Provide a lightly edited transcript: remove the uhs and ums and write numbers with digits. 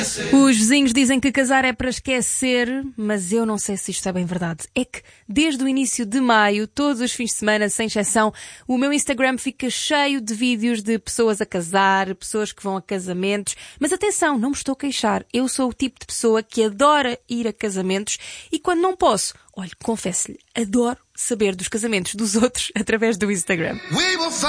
Os vizinhos dizem que casar é para esquecer, mas eu não sei se isto é bem verdade. É que desde o início de maio, todos os fins de semana, sem exceção, o meu Instagram fica cheio de vídeos de pessoas a casar, pessoas que vão a casamentos. Mas atenção, não me estou a queixar. Eu sou o tipo de pessoa que adora ir a casamentos e quando não posso, olha, confesso-lhe, adoro saber dos casamentos dos outros através do Instagram.